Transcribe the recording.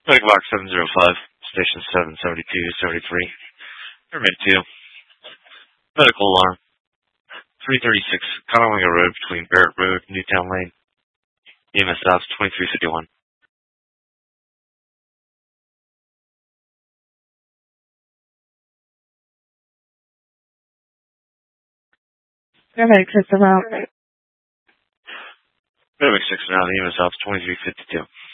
Medical box 705, station 77273. Permit 2. Medical alarm. 336 Conowingo Road between Barrett Road and Newtown Lane. EMS ops 2351. Paramedic 6 around. Paramedic 6 around, EMS ops 2352.